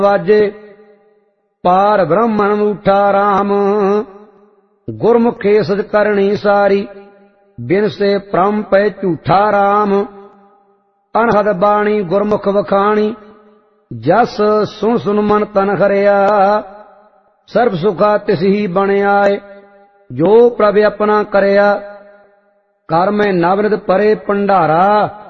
ਵਾਜੇ ਪਾਰ ਬ੍ਰਹਮਣ ਊਠਾ ਰਾਮ। ਗੁਰਮੁਖੇ ਸਜ ਕਰਨੀ ਸਾਰੀ ਬਿਨ ਸੇ ਭ੍ਰਮ ਪੈ ਝੂਠਾ ਰਾਮ। ਅਨਹਦ ਬਾਣੀ ਗੁਰਮੁਖ ਵਖਾਣੀ ਜਸ ਸੁਣ ਸੁਣ ਮਨ ਤਨ ਹਰਿਆ। ਸਰਬ ਸੁਖਾ ਤਿਸ ਹੀ ਬਣਿਆਏ ਜੋ ਪ੍ਰਭ ਆਪਣਾ ਕਰਿਆ। ਕਰ ਮੈਂ ਨਵਨਿਤ ਪਰੇ ਭੰਡਾਰਾ